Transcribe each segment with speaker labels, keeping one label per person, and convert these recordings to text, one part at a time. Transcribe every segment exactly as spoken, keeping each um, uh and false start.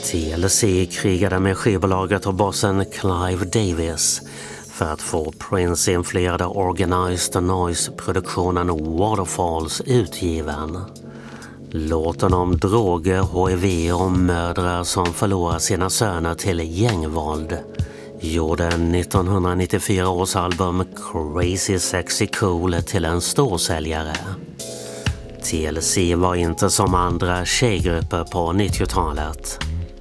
Speaker 1: T L C krigade med skivbolaget och bossen Clive Davis för att få Prince-influerade Organized Noise-produktionen Waterfalls utgiven. Låten om droger, H I V och mödrar som förlorar sina söner till gängvåld gjorde nittonhundranittiofyra års album Crazy Sexy Cool till en storsäljare. T L C var inte som andra tjejgrupper på nittiotalet.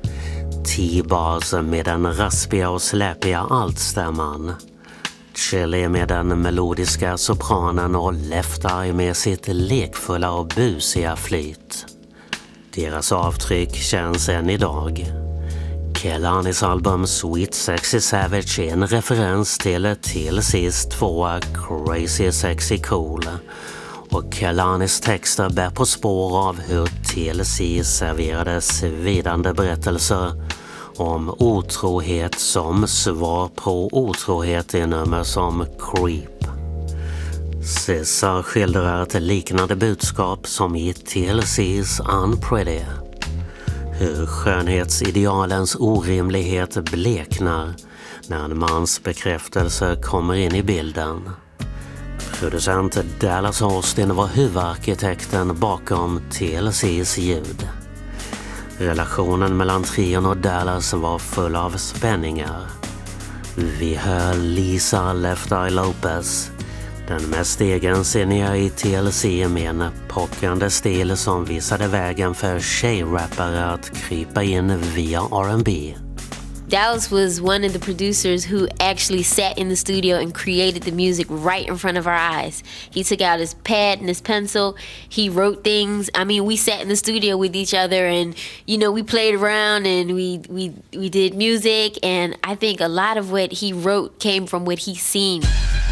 Speaker 1: T-Bars med den raspiga och släpiga altstämman, Chili med den melodiska sopranen och Left Eye med sitt lekfulla och busiga flyt. Deras avtryck känns än idag. Kehlanis album Sweet Sexy Savage är en referens till T L C's tvåa Crazy Sexy Cool, och Kehlanis texter bär på spår av hur T L C serverade svidande berättelser om otrohet som svar på otrohet i nummer som Creep. Cesar skildrar ett liknande budskap som i T L C's Unpretty. Hur skönhetsidealens orimlighet bleknar när en mans bekräftelse kommer in i bilden. Producent Dallas Austin var huvudarkitekten bakom T L C's ljud. Relationen mellan trion och Dallas var full av spänningar. Vi hör Lisa Left Eye Lopez, den mest egensinniga i T L C med en pockande stil som visade vägen för tjejrappare att krypa in via R and B.
Speaker 2: Dallas was one of the producers who actually sat in the studio and created the music right in front of our eyes. He took out his pad and his pencil. He wrote things. I mean, we sat in the studio with each other and, you know, we played around and we, we, we did music. And I think a lot of what he wrote came from what he seen.